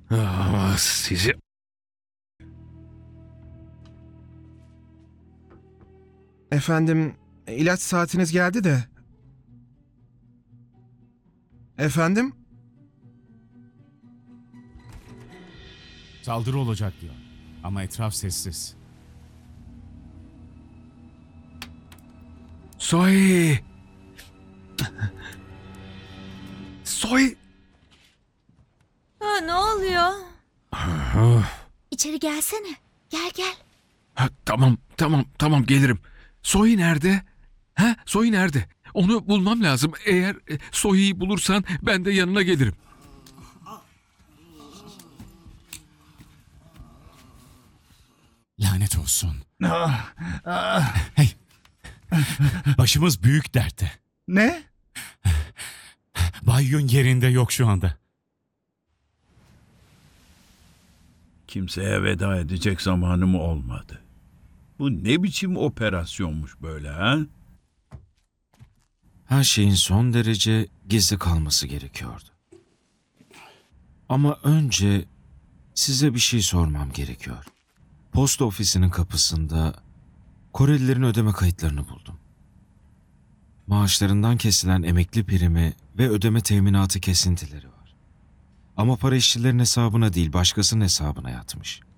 Sizi... Efendim, ilaç saatiniz geldi de. Efendim? Saldırı olacak diyor. Ama etraf sessiz. Zoe! Zoe! Ne oluyor? Ah, İçeri gelsene. Gel gel. tamam gelirim. Zoe nerede? Ha, Zoe nerede? Onu bulmam lazım. Eğer Zoe'yi bulursan ben de yanına gelirim. Lanet olsun. Hey. Başımız büyük dertte. Ne? Bay Yun yerinde yok şu anda. Kimseye veda edecek zamanım olmadı. Bu ne biçim operasyonmuş böyle ha? Her şeyin son derece gizli kalması gerekiyordu. Ama önce size bir şey sormam gerekiyor. Posta ofisinin kapısında Korelilerin ödeme kayıtlarını buldum. Maaşlarından kesilen emekli primi ve ödeme teminatı kesintileri var. Ama para işçilerin hesabına değil başkasının hesabına yatmış.